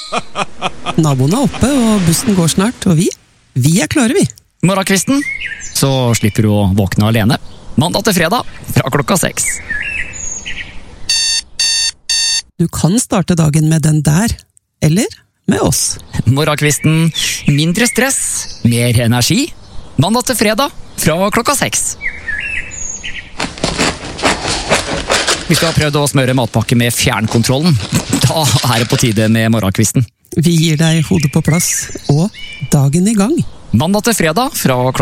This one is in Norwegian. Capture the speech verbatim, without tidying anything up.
Naboen er oppe, og bussen går snart, og vi, vi er klare, vi. Morgenkvisten, så slipper du å våkne alene. Mandag til fredag, fra klokka seks. Du kan starte dagen med den der, eller med oss. Morgenkvisten, mindre stress, mer energi. Mandag til fredag, fra klokka seks. Vi skal ha prøvd å smøre matpakke med fjernkontrollen. Da er det på tide med morgenkvisten. Vi gir deg hodet på plass, og dagen i gang. Mandag til fredag, fra klokka